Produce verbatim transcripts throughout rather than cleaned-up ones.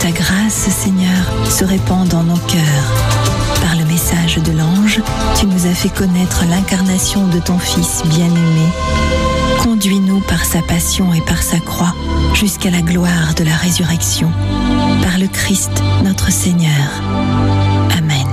ta grâce, Seigneur, se répande dans nos cœurs. Par le message de l'ange, tu nous as fait connaître l'incarnation de ton Fils bien-aimé. Conduis-nous par sa passion et par sa croix jusqu'à la gloire de la résurrection. Par le Christ, notre Seigneur. Amen.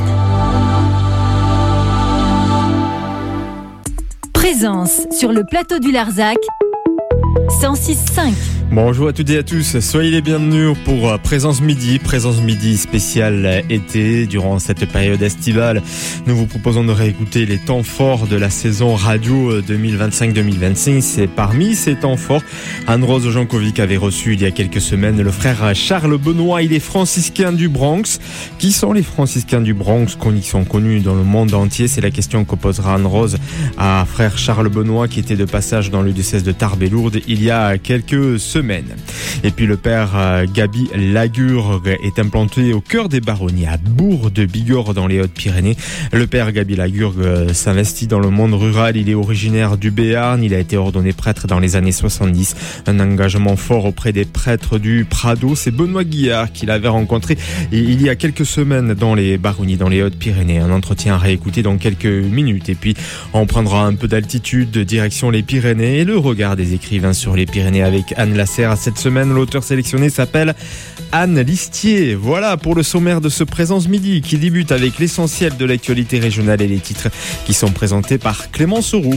Présence sur le plateau du Larzac, cent six virgule cinq. Bonjour à toutes et à tous, soyez les bienvenus pour Présence Midi, Présence Midi spécial été. Durant cette période estivale, nous vous proposons de réécouter les temps forts de la saison radio deux mille vingt-cinq deux mille vingt-six. C'est parmi ces temps forts, Anne-Rose Jankovic avait reçu il y a quelques semaines le frère Charles Benoît. Il est franciscain du Bronx. Qui sont les franciscains du Bronx? Qui sont connus dans le monde entier? C'est la question que posera Anne-Rose à frère Charles Benoît, qui était de passage dans le diocèse de Tarbes-et-Lourdes il y a quelques semaines. Et puis le père euh, Gaby Lagurgue est implanté au cœur des baronnies à Bourg-de-Bigorre dans les Hautes-Pyrénées. Le père Gaby Lagurgue euh, s'investit dans le monde rural. Il est originaire du Béarn. Il a été ordonné prêtre dans les années soixante-dix. Un engagement fort auprès des prêtres du Prado. C'est Benoît Guillard qu'il avait rencontré il y a quelques semaines dans les baronnies, dans les Hautes-Pyrénées. Un entretien à réécouter dans quelques minutes. Et puis on prendra un peu d'altitude, direction les Pyrénées et le regard des écrivains sur les Pyrénées avec Anne Lasserre. Cette semaine, l'auteur sélectionné s'appelle Anne Listier. Voilà pour le sommaire de ce Présence Midi qui débute avec l'essentiel de l'actualité régionale et les titres qui sont présentés par Clémence Roux.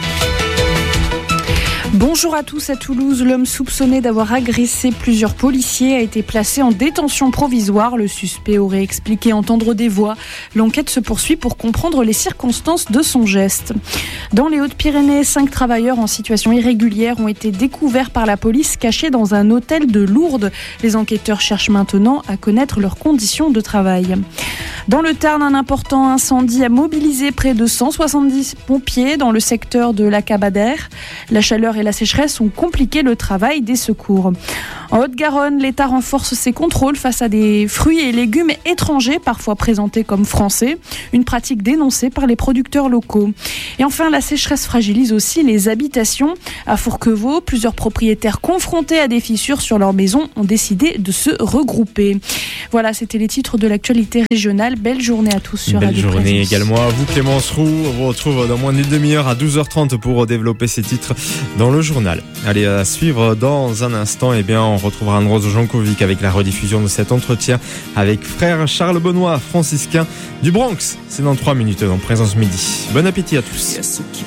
Bonjour à tous. À Toulouse, l'homme soupçonné d'avoir agressé plusieurs policiers a été placé en détention provisoire. Le suspect aurait expliqué entendre des voix. L'enquête se poursuit pour comprendre les circonstances de son geste. Dans les Hautes-Pyrénées, cinq travailleurs en situation irrégulière ont été découverts par la police cachés dans un hôtel de Lourdes. Les enquêteurs cherchent maintenant à connaître leurs conditions de travail. Dans le Tarn, un important incendie a mobilisé près de cent soixante-dix pompiers dans le secteur de la Cabadère. La chaleur et la sécheresse ont compliqué le travail des secours. En Haute-Garonne, l'État renforce ses contrôles face à des fruits et légumes étrangers, parfois présentés comme français, une pratique dénoncée par les producteurs locaux. Et enfin, la sécheresse fragilise aussi les habitations. À Fourquevaux, plusieurs propriétaires confrontés à des fissures sur leur maison ont décidé de se regrouper. Voilà, c'était les titres de l'actualité régionale. Belle journée à tous sur Radio Présence. Belle journée également à vous, Clémence Roux. On vous retrouve dans moins d'une demi-heure à douze heures trente pour développer ces titres dans le journal. Allez, à suivre dans un instant, eh bien, on retrouvera Anne-Rose Jankovic avec la rediffusion de cet entretien avec frère Charles Benoît, franciscain du Bronx. C'est dans trois minutes dans Présence Midi. Bon appétit à tous.